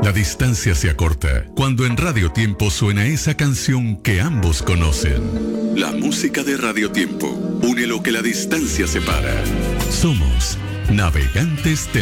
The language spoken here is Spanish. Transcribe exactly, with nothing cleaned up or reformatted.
La distancia se acorta cuando en Radio Tiempo suena esa canción que ambos conocen. La música de Radio Tiempo une lo que la distancia separa. Somos navegantes de